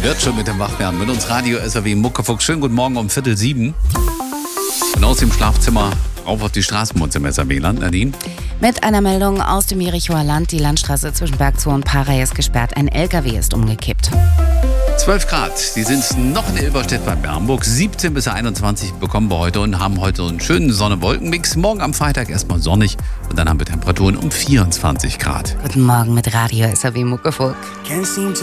Wird schon mit dem Wachwerden. Mit uns Radio SAW Muckefuchs. Schönen guten Morgen um 6:45. Und aus dem Schlafzimmer rauf auf die Straßen im SAW-Land. Nadine? Mit einer Meldung aus dem Jerichoer Land. Die Landstraße zwischen Bergzoo und Parey ist gesperrt. Ein LKW ist umgekippt. 12 Grad, die sind noch in Ilberstedt bei Bernburg. 17 bis 21 bekommen wir heute und haben heute einen schönen Sonne-Wolken-Mix. Morgen am Freitag erstmal sonnig und dann haben wir Temperaturen um 24 Grad. Guten Morgen mit Radio SAW Muckefuchs.